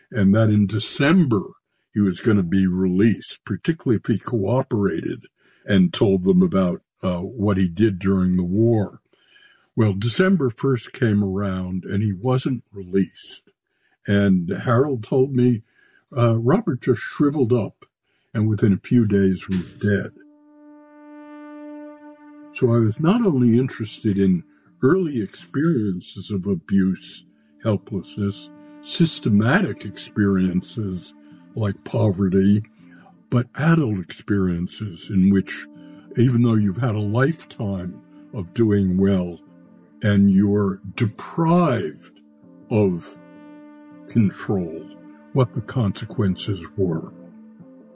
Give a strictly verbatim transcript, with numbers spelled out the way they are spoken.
and that in December he was going to be released, particularly if he cooperated and told them about uh, what he did during the war. Well, December first came around, and he wasn't released. And Harold told me uh, Robert just shriveled up, and within a few days was dead. So I was not only interested in early experiences of abuse, helplessness, systematic experiences like poverty, but adult experiences in which, even though you've had a lifetime of doing well and you're deprived of control, what the consequences were.